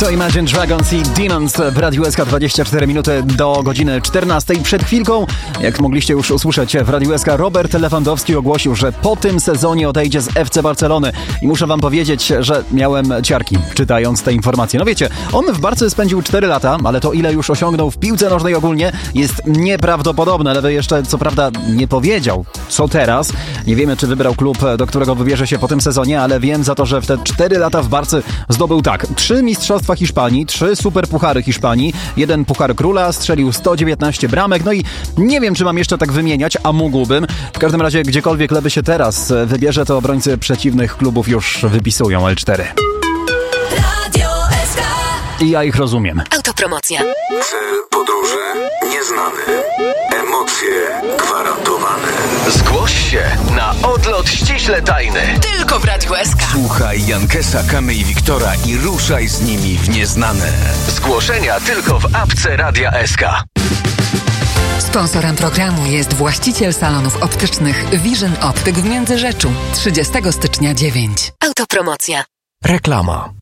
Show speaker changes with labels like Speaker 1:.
Speaker 1: To Imagine Dragons i Demons w Radiu SK. 24 minuty do godziny 14. Przed chwilką, jak mogliście już usłyszeć w Radiu SK, Robert Lewandowski ogłosił, że po tym sezonie odejdzie z FC Barcelony. I muszę wam powiedzieć, że miałem ciarki, czytając te informacje. No wiecie, on w Barce spędził 4 lata, ale to ile już osiągnął w piłce nożnej ogólnie jest nieprawdopodobne. Lewy jeszcze co prawda nie powiedział, co teraz. Nie wiemy, czy wybrał klub, do którego wybierze się po tym sezonie, ale wiem za to, że w te 4 lata w Barce zdobył 3 mistrzostwa Hiszpanii, 3 superpuchary Hiszpanii, 1 puchar króla, strzelił 119 bramek, no i nie wiem, czy mam jeszcze tak wymieniać, a mógłbym. W każdym razie, gdziekolwiek Lewy się teraz wybierze, to obrońcy przeciwnych klubów już wypisują L4. I ja ich rozumiem.
Speaker 2: Autopromocja.
Speaker 3: Cel podróży nieznany. Emocje gwarantowane.
Speaker 4: Zgłoś się na odlot ściśle tajny.
Speaker 2: Tylko w Radiu SK.
Speaker 3: Słuchaj Jankesa, Kamy i Wiktora i ruszaj z nimi w nieznane.
Speaker 4: Zgłoszenia tylko w apce Radia SK.
Speaker 5: Sponsorem programu jest właściciel salonów optycznych Vision Optyk w Międzyrzeczu. 30 stycznia 9.
Speaker 2: Autopromocja.
Speaker 3: Reklama.